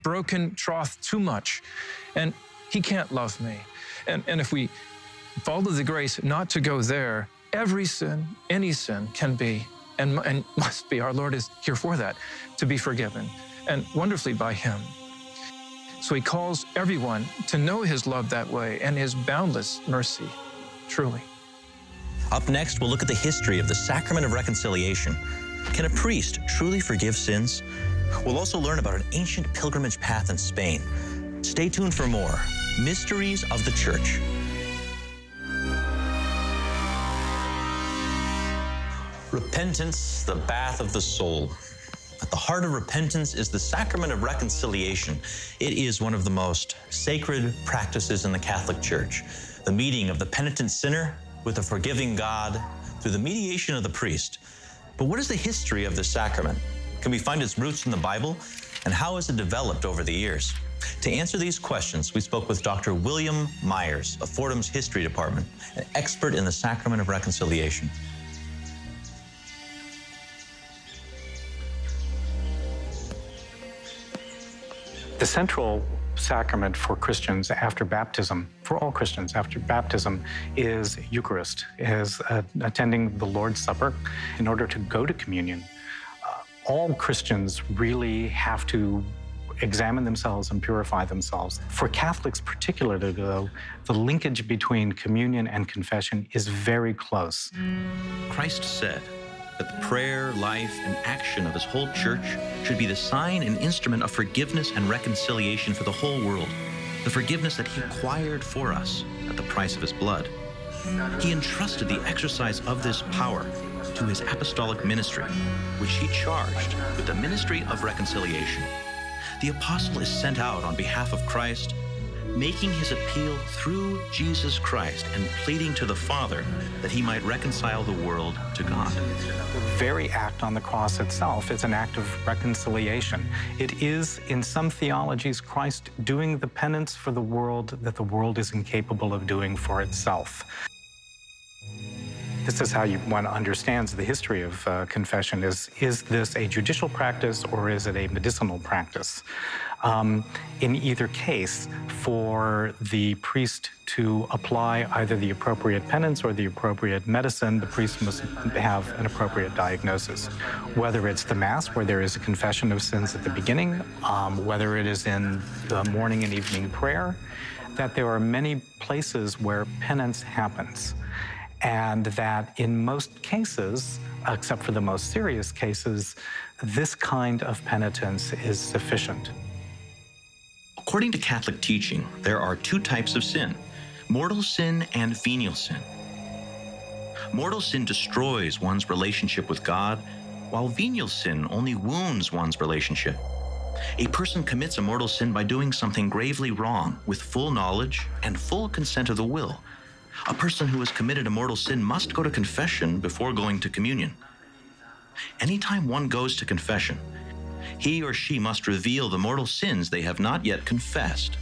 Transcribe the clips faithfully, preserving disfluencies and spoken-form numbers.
broken troth too much, and he can't love me. And, and if we follow the grace not to go there, every sin, any sin can be and, and must be, our Lord is here for that, to be forgiven, and wonderfully by him. So he calls everyone to know his love that way and his boundless mercy, truly. Up next, we'll look at the history of the Sacrament of Reconciliation. Can a priest truly forgive sins? We'll also learn about an ancient pilgrimage path in Spain. Stay tuned for more Mysteries of the Church. Repentance, the bath of the soul. At the heart of repentance is the Sacrament of Reconciliation. It is one of the most sacred practices in the Catholic Church. The meeting of the penitent sinner with a forgiving God through the mediation of the priest. But what is the history of this sacrament? Can we find its roots in the Bible? And how has it developed over the years? To answer these questions, we spoke with Doctor William Myers of Fordham's History Department, an expert in the Sacrament of Reconciliation. The central sacrament for Christians after baptism, for all Christians after baptism, is Eucharist, is uh, attending the Lord's Supper. In order to go to communion, uh, all Christians really have to examine themselves and purify themselves. For Catholics particularly, though, the linkage between communion and confession is very close. Christ said that the prayer, life, and action of his whole church should be the sign and instrument of forgiveness and reconciliation for the whole world, the forgiveness that he acquired for us at the price of his blood. He entrusted the exercise of this power to his apostolic ministry, which he charged with the ministry of reconciliation. The apostle is sent out on behalf of Christ, making his appeal through Jesus Christ and pleading to the Father that he might reconcile the world to God. The very act on the cross itself is an act of reconciliation. It is, in some theologies, Christ doing the penance for the world that the world is incapable of doing for itself. This is how you, one understands the history of uh, confession. Is, is this a judicial practice or is it a medicinal practice? Um, in either case, for the priest to apply either the appropriate penance or the appropriate medicine, the priest must have an appropriate diagnosis. Whether it's the Mass, where there is a confession of sins at the beginning, um, whether it is in the morning and evening prayer, that there are many places where penance happens. And that in most cases, except for the most serious cases, this kind of penitence is sufficient. According to Catholic teaching, there are two types of sin, mortal sin and venial sin. Mortal sin destroys one's relationship with God, while venial sin only wounds one's relationship. A person commits a mortal sin by doing something gravely wrong with full knowledge and full consent of the will. A person who has committed a mortal sin must go to confession before going to communion. Anytime one goes to confession, he or she must reveal the mortal sins they have not yet confessed.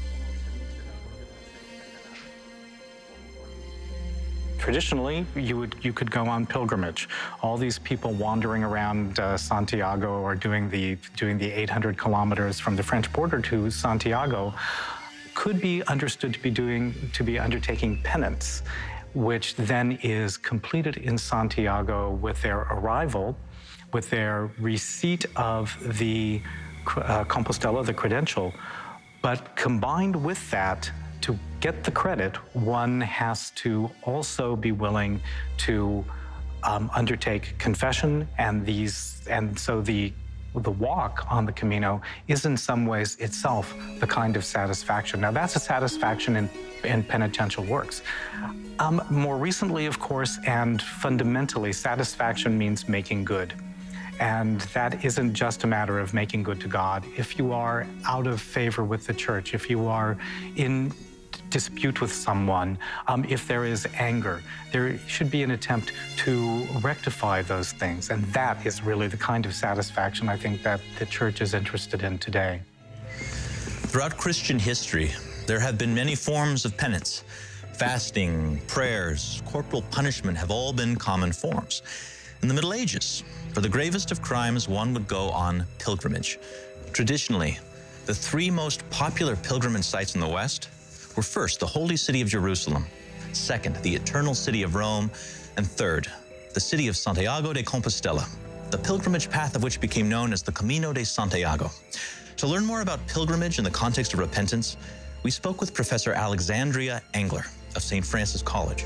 Traditionally, you would you could go on pilgrimage. All these people wandering around uh, Santiago or doing the doing the eight hundred kilometers from the French border to Santiago could be understood to be doing to be undertaking penance, which then is completed in Santiago with their arrival, with their receipt of the uh, Compostela, the credential. But combined with that, to get the credit, one has to also be willing to um, undertake confession, and these, and so the the walk on the Camino is in some ways itself the kind of satisfaction. Now, that's a satisfaction in, in penitential works. Um, more recently, of course, and fundamentally, satisfaction means making good. And that isn't just a matter of making good to God. If you are out of favor with the church, if you are in dispute with someone, um, if there is anger, there should be an attempt to rectify those things. And that is really the kind of satisfaction I think that the church is interested in today. Throughout Christian history, there have been many forms of penance. Fasting, prayers, corporal punishment have all been common forms. In the Middle Ages, for the gravest of crimes, one would go on pilgrimage. Traditionally, The three most popular pilgrimage sites in the West were first, the Holy City of Jerusalem, second, the Eternal City of Rome, and third, the city of Santiago de Compostela, the pilgrimage path of which became known as the Camino de Santiago. To learn more about pilgrimage in the context of repentance, we spoke with Professor Alexandria Engler of Saint Francis College.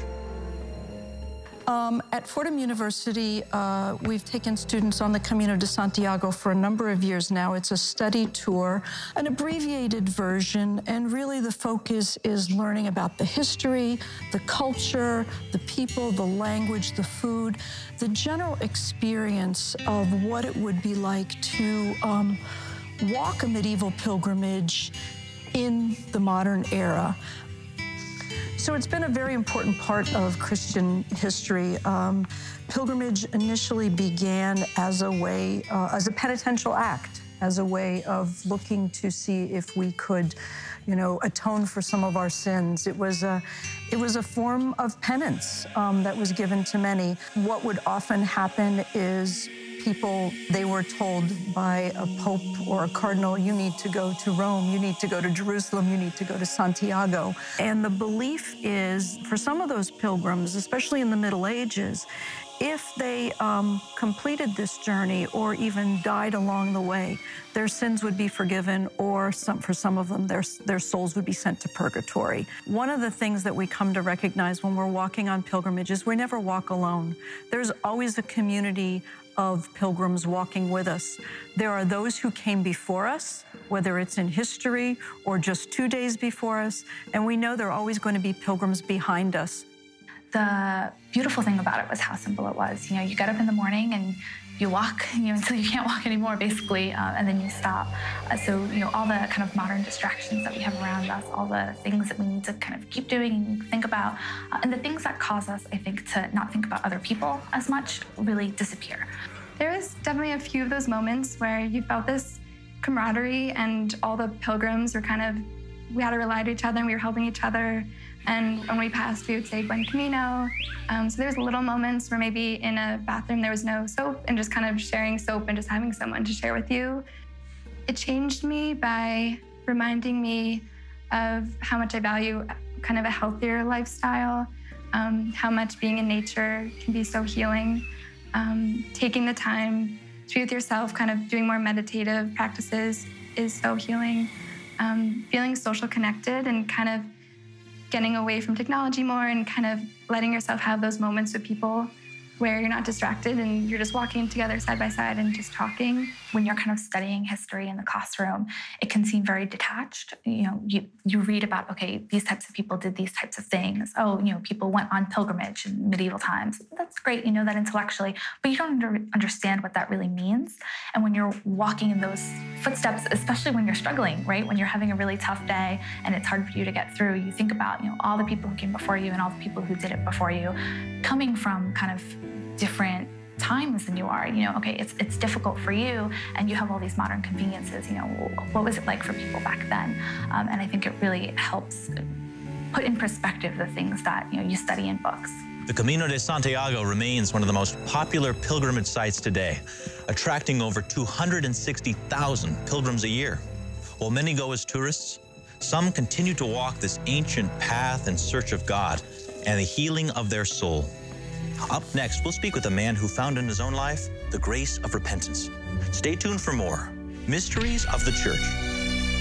Um, at Fordham University, uh, we've taken students on the Camino de Santiago for a number of years now. It's a study tour, an abbreviated version, and really the focus is learning about the history, the culture, the people, the language, the food, the general experience of what it would be like to um, walk a medieval pilgrimage in the modern era. So it's been a very important part of Christian history. Um, pilgrimage initially began as a way, uh, as a penitential act, as a way of looking to see if we could, you know, atone for some of our sins. It was a, it was a form of penance um, that was given to many. What would often happen is people, they were told by a pope or a cardinal, you need to go to Rome, you need to go to Jerusalem, you need to go to Santiago. And the belief is, for some of those pilgrims, especially in the Middle Ages, if they um, completed this journey or even died along the way, their sins would be forgiven, or some, for some of them, their, their souls would be sent to purgatory. One of the things that we come to recognize when we're walking on pilgrimage is we never walk alone. There's always a community of pilgrims walking with us. There are those who came before us, whether it's in history or just two days before us, and we know there are always going to be pilgrims behind us. The beautiful thing about it was how simple it was. You know, you get up in the morning and you walk, you know, until you can't walk anymore, basically, uh, and then you stop. Uh, so, you know, all the kind of modern distractions that we have around us, all the things that we need to kind of keep doing and think about, uh, and the things that cause us, I think, to not think about other people as much really disappear. There was definitely a few of those moments where you felt this camaraderie, and all the pilgrims were kind of, we had to rely on each other and we were helping each other. And when we passed, we would say Buen Camino. Um, so there was little moments where maybe in a bathroom there was no soap, and just kind of sharing soap and just having someone to share with you. It changed me by reminding me of how much I value kind of a healthier lifestyle, um, how much being in nature can be so healing. Um, taking the time to be with yourself, kind of doing more meditative practices is so healing. Um, feeling social connected and kind of getting away from technology more and kind of letting yourself have those moments with people where you're not distracted and you're just walking together side by side and just talking. When you're kind of studying history in the classroom, it can seem very detached. You know, you, you read about, okay, these types of people did these types of things. Oh, you know, people went on pilgrimage in medieval times. That's great, you know that intellectually, but you don't under, understand what that really means. And when you're walking in those footsteps, especially when you're struggling, right? When you're having a really tough day and it's hard for you to get through, you think about, you know, all the people who came before you and all the people who did it before you, coming from kind of different times than you are. You know, okay, it's it's difficult for you, and you have all these modern conveniences. You know, what was it like for people back then? Um, and I think it really helps put in perspective the things that, you know, you study in books. The Camino de Santiago remains one of the most popular pilgrimage sites today, attracting over two hundred sixty thousand pilgrims a year. While many go as tourists, some continue to walk this ancient path in search of God and the healing of their soul. Up next, we'll speak with a man who found in his own life the grace of repentance. Stay tuned for more Mysteries of the Church.